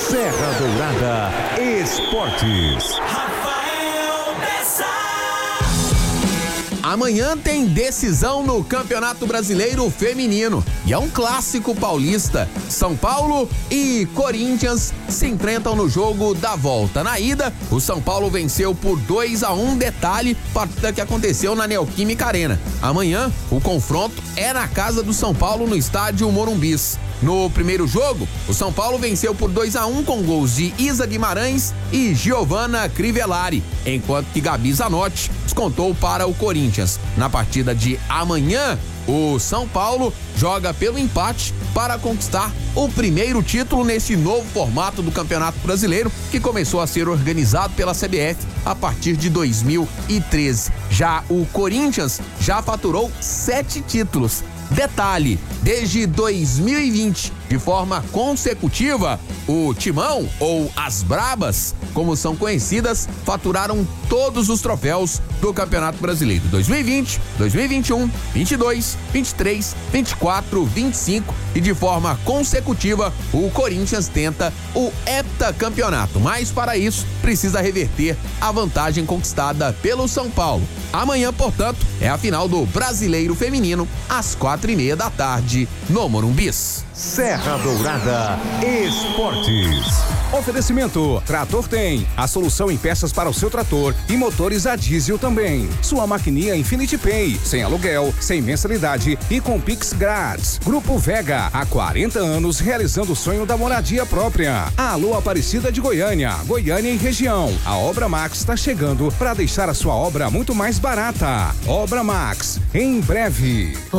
Serra Dourada Esportes. Amanhã tem decisão no Campeonato Brasileiro Feminino e é um clássico paulista. São Paulo e Corinthians se enfrentam no jogo da volta. Na ida, o São Paulo venceu por 2-1, detalhe, partida que aconteceu na Neoquímica Arena. Amanhã, o confronto é na casa do São Paulo, no estádio Morumbis. No primeiro jogo, o São Paulo venceu por 2-1 com gols de Isa Guimarães e Giovana Crivellari, enquanto que Gabi Zanotti descontou para o Corinthians. Na partida de amanhã, o São Paulo joga pelo empate para conquistar o primeiro título nesse novo formato do Campeonato Brasileiro, que começou a ser organizado pela CBF a partir de 2013. Já o Corinthians já faturou 7 títulos. Detalhe, desde 2020, de forma consecutiva, o Timão, ou as Brabas, como são conhecidas, faturaram todos os troféus do Campeonato Brasileiro. 2020, 2021, 22, 23, 24, 25 e de forma consecutiva, o Corinthians tenta o heptacampeonato, mas para isso precisa reverter a vantagem conquistada pelo São Paulo. Amanhã, portanto, é a final do Brasileiro Feminino, às 4:30 da tarde, no Morumbis. Serra Dourada Esportes. Oferecimento: Trator Tem, a solução em peças para o seu trator e motores a diesel também. Sua maquininha Infinity Pay, sem aluguel, sem mensalidade e com Pix grátis. Grupo Vega, há 40 anos realizando o sonho da moradia própria. Alô Aparecida de Goiânia, Goiânia e região. A Obra Max está chegando para deixar a sua obra muito mais barata. Obra Max, em breve.